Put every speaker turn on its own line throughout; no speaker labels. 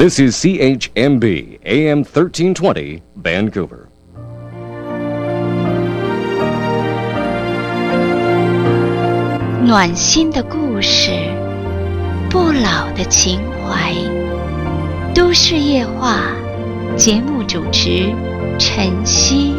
This is CHMB AM 1320 Vancouver.
暖心的故事，不老的情怀。都市夜话，节目主持陈曦。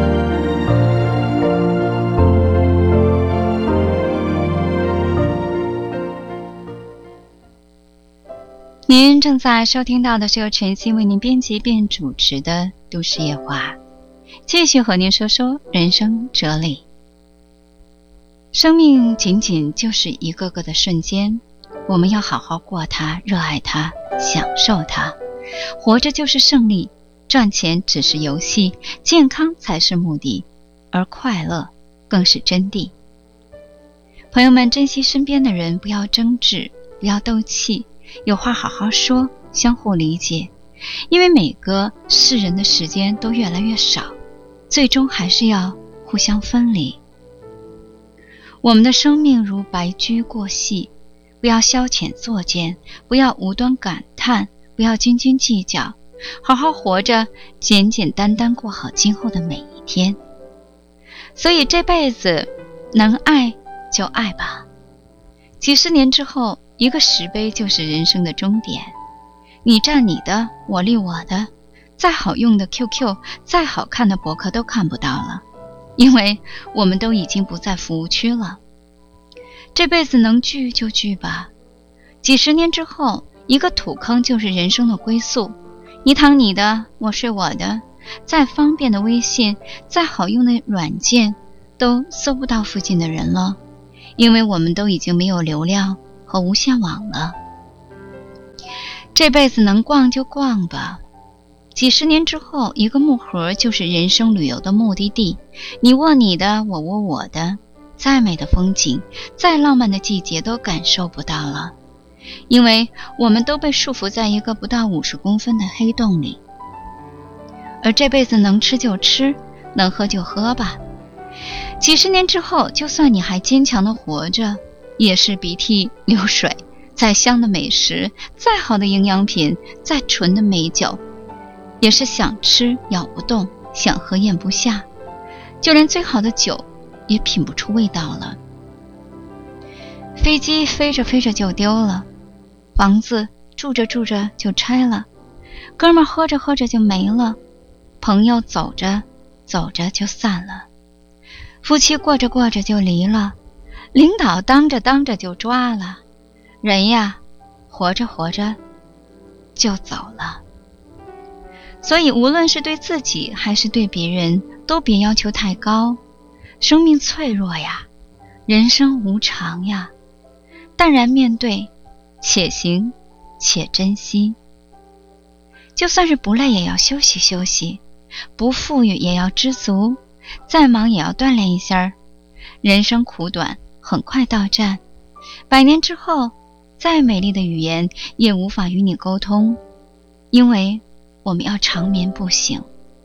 您正在收听到的是由陈曦为您编辑并主持的都市夜话，继续和您说说人生哲理。生命仅仅就是一个个的瞬间，我们要好好过它，热爱它，享受它。活着就是胜利，赚钱只是游戏，健康才是目的，而快乐更是真谛。朋友们，珍惜身边的人，不要争执，不要斗气，有话好好说，相互理解。因为每个世人的时间都越来越少，最终还是要互相分离。我们的生命如白驹过隙，不要消遣作践，不要无端感叹，不要斤斤计较，好好活着，简简单单过好今后的每一天。所以这辈子能爱就爱吧。几十年之后，一个石碑就是人生的终点。你占你的，我立我的，再好用的 QQ， 再好看的博客都看不到了，因为我们都已经不在服务区了。这辈子能聚就聚吧。几十年之后，一个土坑就是人生的归宿。你躺你的，我睡我的，再方便的微信，再好用的软件，都搜不到附近的人了，因为我们都已经没有流量和无线网了。这辈子能逛就逛吧。几十年之后，一个木盒就是人生旅游的目的地。你握你的，我握我的，再美的风景，再浪漫的季节都感受不到了，因为我们都被束缚在一个不到50公分的黑洞里。而这辈子能吃就吃，能喝就喝吧。几十年之后，就算你还坚强的活着，也是鼻涕流水，再香的美食，再好的营养品，再纯的美酒，也是想吃咬不动，想喝咽不下，就连最好的酒也品不出味道了。飞机飞着飞着就丢了，房子住着住着就拆了，哥们喝着喝着就没了，朋友走着走着就散了，夫妻过着过着就离了，领导当着当着就抓了，人呀，活着活着就走了。所以无论是对自己还是对别人，都别要求太高。生命脆弱呀，人生无常呀，淡然面对，且行且珍惜。就算是不累也要休息休息，不富裕也要知足，再忙也要锻炼一下。人生苦短，很快到站，100年之后，再美丽的语言也无法与你沟通，因为我们要长眠不醒。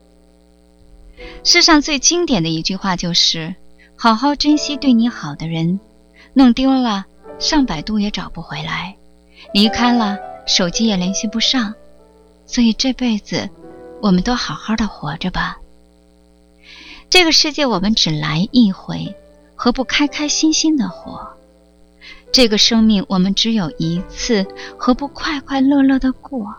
世上最经典的一句话就是，好好珍惜对你好的人，弄丢了上百度也找不回来，离开了手机也联系不上。所以这辈子我们都好好的活着吧。这个世界我们只来一回，何不开开心心的活？这个生命我们只有一次，何不快快乐乐的过？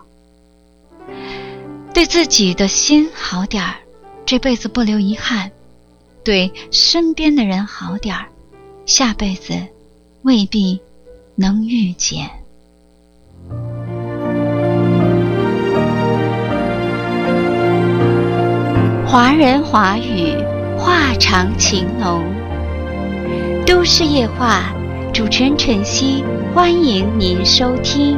对自己的心好点儿，这辈子不留遗憾；对身边的人好点儿，下辈子未必能遇见。华人华语，话长情浓。都市夜话，主持人陈曦，欢迎您收听。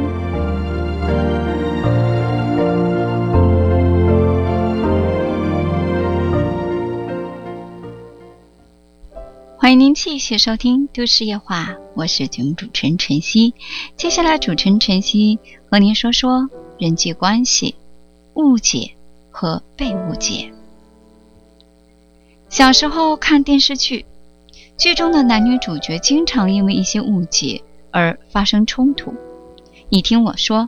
欢迎您继续收听都市夜话，我是节目主持人陈曦。接下来主持人陈曦和您说说人际关系、误解和被误解。小时候看电视剧，剧中的男女主角经常因为一些误解而发生冲突。你听我说，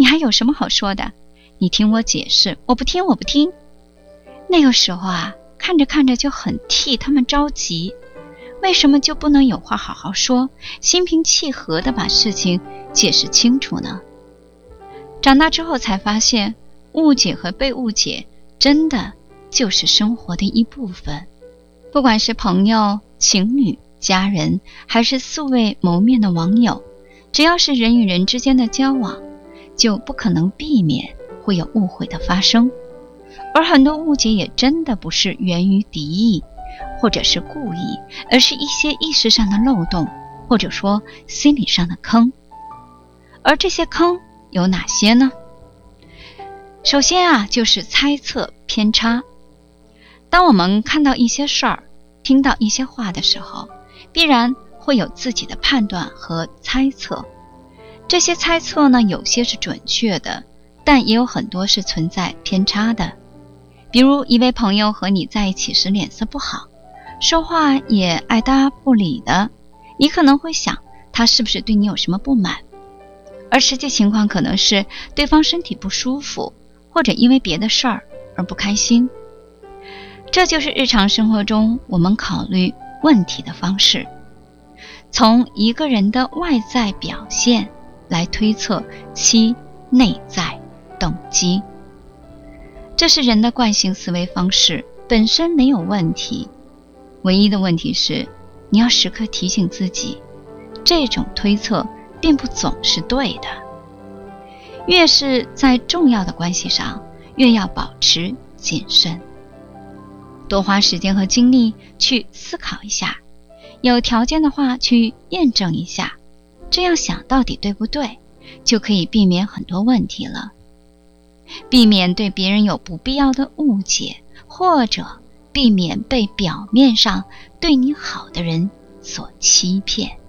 你还有什么好说的？你听我解释，我不听，我不听。那个时候啊，看着看着就很替他们着急，为什么就不能有话好好说，心平气和地把事情解释清楚呢？长大之后才发现，误解和被误解真的就是生活的一部分。不管是朋友、情侣、家人，还是素未谋面的网友，只要是人与人之间的交往，就不可能避免会有误会的发生。而很多误解也真的不是源于敌意，或者是故意，而是一些意识上的漏洞，或者说心理上的坑。而这些坑有哪些呢？首先啊，就是猜测偏差。当我们看到一些事儿，听到一些话的时候，必然会有自己的判断和猜测。这些猜测呢，有些是准确的，但也有很多是存在偏差的。比如一位朋友和你在一起时脸色不好，说话也爱答不理的，你可能会想他是不是对你有什么不满，而实际情况可能是对方身体不舒服，或者因为别的事儿而不开心。这就是日常生活中我们考虑问题的方式，从一个人的外在表现来推测其内在动机。这是人的惯性思维方式，本身没有问题，唯一的问题是你要时刻提醒自己，这种推测并不总是对的。越是在重要的关系上，越要保持谨慎，多花时间和精力去思考一下，有条件的话去验证一下，这样想到底对不对，就可以避免很多问题了。避免对别人有不必要的误解，或者避免被表面上对你好的人所欺骗。